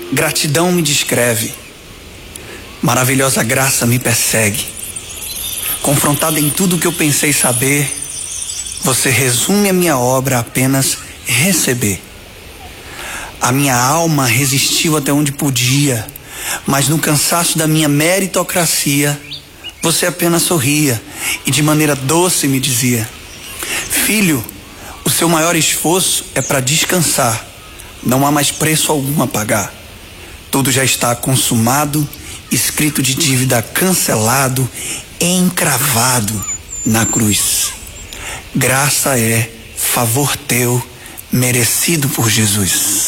Gratidão me descreve, maravilhosa graça me persegue. Confrontado em tudo que eu pensei saber, você resume a minha obra a apenas receber. A minha alma resistiu até onde podia, mas no cansaço da minha meritocracia, você apenas sorria e de maneira doce me dizia: filho, o seu maior esforço é para descansar, não há mais preço algum a pagar. Tudo já está consumado, escrito de dívida cancelado, encravado na cruz. Graça é favor teu, merecido por Jesus.